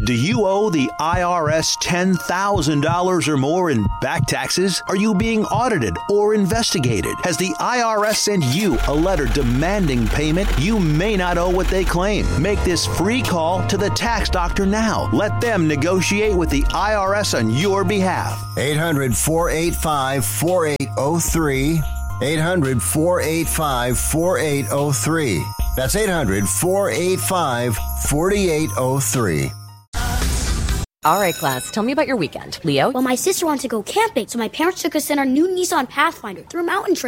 Do you owe the IRS $10,000 or more in back taxes? Are you being audited or investigated? Has the IRS sent you a letter demanding payment? You may not owe what they claim. Make this free call to the tax doctor now. Let them negotiate with the IRS on your behalf. 800-485-4803. 800-485-4803. That's 800-485-4803. All right, class, tell me about your weekend. Leo? Well, my sister wanted to go camping, so my parents took us in our new Nissan Pathfinder through a mountain trail.